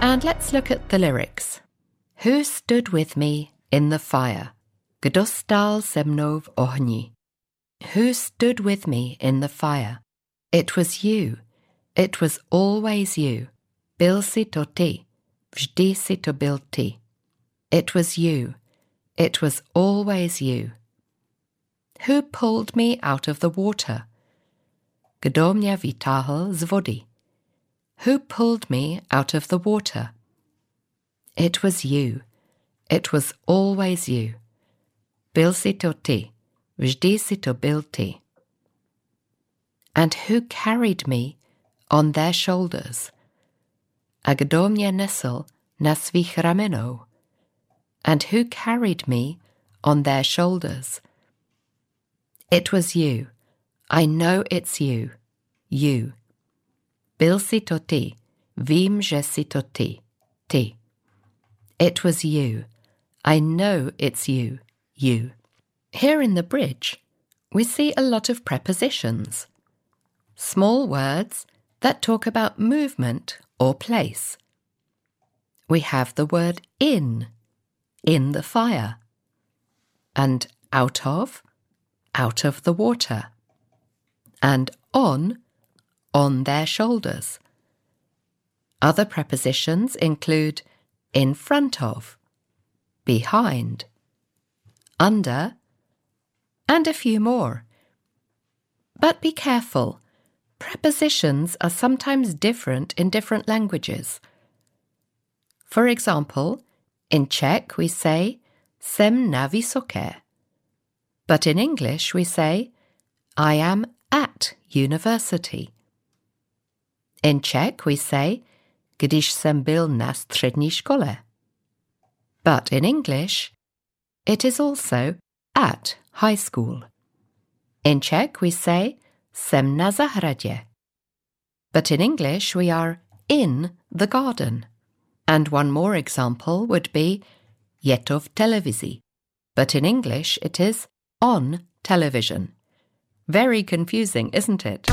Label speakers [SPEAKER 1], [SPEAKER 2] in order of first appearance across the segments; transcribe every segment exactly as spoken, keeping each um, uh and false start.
[SPEAKER 1] And let's look at the lyrics. Who stood with me in the fire? Kdo stál se mnou v ohni? Who stood with me in the fire? It was you. It was always you. Byl si to ty. Vždy si to byl ty. It was you. It was always you. Who pulled me out of the water? Kdo mě vytáhl z vody? Who pulled me out of the water? It was you. It was always you. Byl si to ty. Vždy si to byl ty. And who carried me on their shoulders? A kdo mě nesl na svých ramenou? And who carried me on their shoulders? It was you. I know it's you. You. Byl si to ty. Vím, že si to ty. Ty. It was you. I know it's you. You. Here in the bridge, we see a lot of prepositions. Small words that talk about movement or place. We have the word in, in the fire, and out of, out of the water, and on, on their shoulders. Other prepositions include in front of, behind, under, and a few more. But be careful. Prepositions are sometimes different in different languages. For example, in Czech we say jsem na vysoké, but in English we say I am at university. In Czech we say když jsem byl na střední škole. But in English, it is also at high school. In Czech we say jsem na zahradě. But in English we are in the garden. And one more example would be je to v televizi. But in English it is on television. Very confusing, isn't it?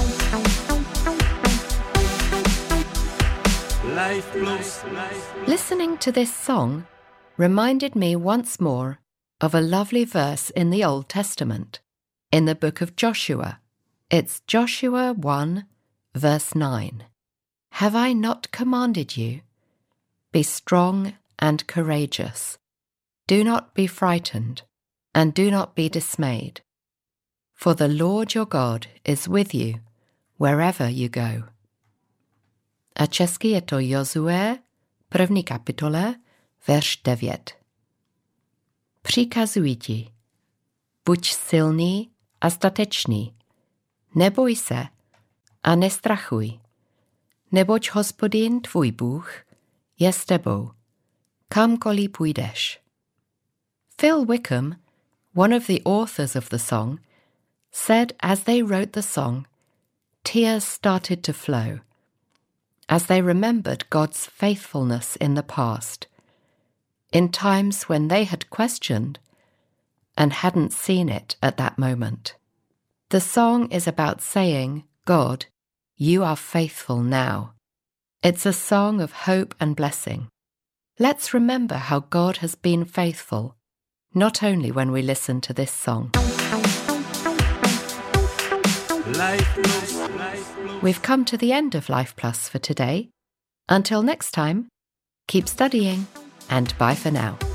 [SPEAKER 1] Life Plus. Listening to this song reminded me once more of a lovely verse in the Old Testament, in the book of Joshua. It's Joshua one, verse nine. Have I not commanded you? Be strong and courageous. Do not be frightened, and do not be dismayed. For the Lord your God is with you wherever you go. A česky je to Jozue, první kapitole, verš devět. Přikazuji ti, buď silný a statečný, neboj se a nestrachuj, neboť Hospodin tvůj Bůh je s tebou, kamkoliv půjdeš. Phil Wickham, one of the authors of the song, said as they wrote the song, tears started to flow as they remembered God's faithfulness in the past, in times when they had questioned and hadn't seen it at that moment. The song is about saying, God, you are faithful now. It's a song of hope and blessing. Let's remember how God has been faithful, not only when we listen to this song. Life Plus. We've come to the end of Life Plus for today. Until next time, keep studying and bye for now.